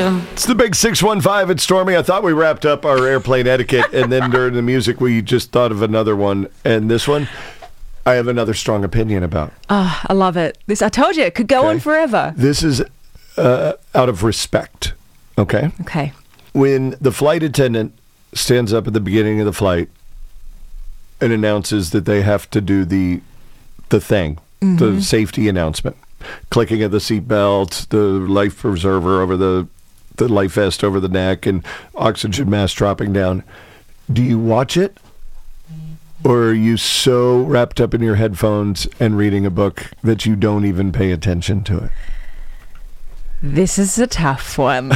you. It's the big 615. It's Stormy. I thought we wrapped up our airplane etiquette, and then during the music, we just thought of another one. And this one, I have another strong opinion about. Oh, I love it. I told you, it could go on forever. This is out of respect, okay? Okay. When the flight attendant stands up at the beginning of the flight and announces that they have to do the thing, the safety announcement, clicking of the seatbelt, the life preserver over the life vest over the neck, and oxygen mask dropping down. Do you watch it? Or are you so wrapped up in your headphones and reading a book that you don't even pay attention to it? This is a tough one.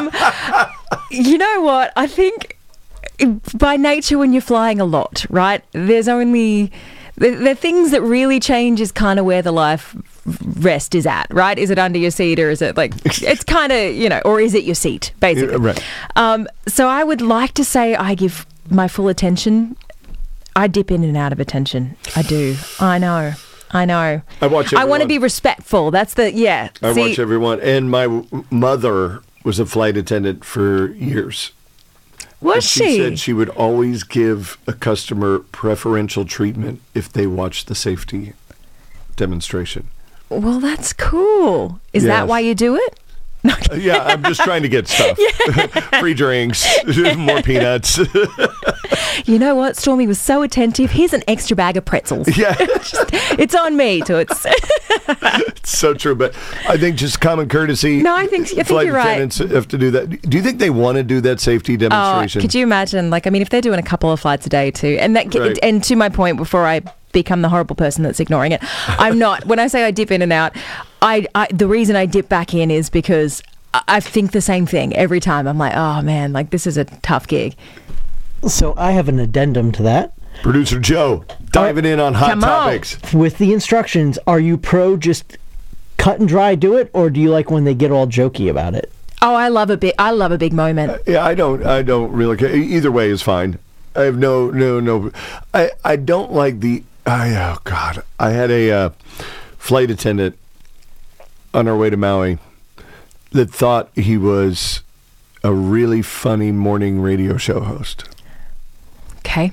You know what? I think by nature, when you're flying a lot, right, there's only... The things that really change is kind of where the life rest is at, right? Is it under your seat, or is it like, it's kind of, or is it your seat, basically? Right. So I would like to say I give my full attention. I dip in and out of attention. I do. I know. I watch everyone. I want to be respectful. That's I watch everyone. And my mother was a flight attendant for years. Was she said she would always give a customer preferential treatment if they watched the safety demonstration. Well, that's cool. Is that why you do it? Yeah, I'm just trying to get stuff. Free drinks, more peanuts. You know what? Stormy was so attentive. Here's an extra bag of pretzels. Yeah. It's on me, Toots. It's so true, but I think just common courtesy. No, I think flight you're right. attendants have to do that. Do you think they want to do that safety demonstration? Could you imagine? If they're doing a couple of flights a day too, and and to my point before I become the horrible person that's ignoring it, I'm not. When I say I dip in and out, the reason I dip back in is because I think the same thing every time. I'm like, oh man, this is a tough gig. So I have an addendum to that. Producer Joe, diving in on hot topics. With the instructions, are you pro just cut and dry do it, or do you like when they get all jokey about it? Oh, I love a big moment. Yeah, I don't really care. Either way is fine. I have no. I don't like the. Oh God! I had a flight attendant on our way to Maui that thought he was a really funny morning radio show host. Okay.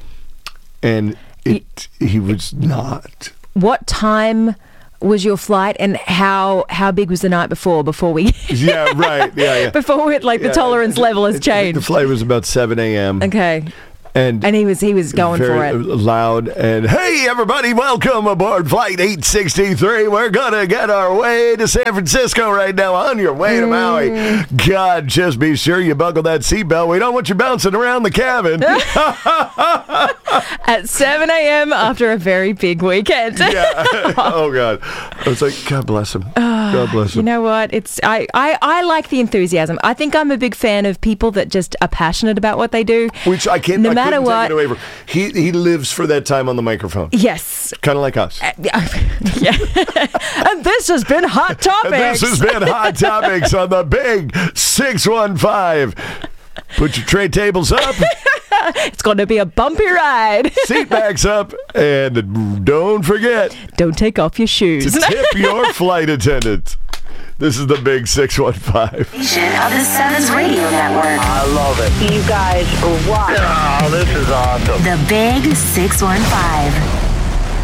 And he was not. What time was your flight, and how big was the night before we... Yeah, right. Yeah. Before the tolerance level has changed. The flight was about 7 a.m. Okay. And he was going for it. Loud and, hey, everybody, welcome aboard Flight 863. We're going to get our way to San Francisco right now on your way to Maui. God, just be sure you buckle that seatbelt. We don't want you bouncing around the cabin. At 7 a.m. after a very big weekend. Yeah. Oh, God. I was like, God bless him. God bless him. You know what? I like the enthusiasm. I think I'm a big fan of people that just are passionate about what they do. Which I can't. No matter what, take it away from. He lives for that time on the microphone. Yes. Kind of like us. Yeah. And this has been Hot Topics. This has been Hot Topics on the big 615. Put your tray tables up. It's going to be a bumpy ride. Seat backs up. And don't forget. Don't take off your shoes. To tip your flight attendant. This is the big 615. Of the Sevens Radio Network. I love it. You guys rock. Oh, this is awesome. The big 615.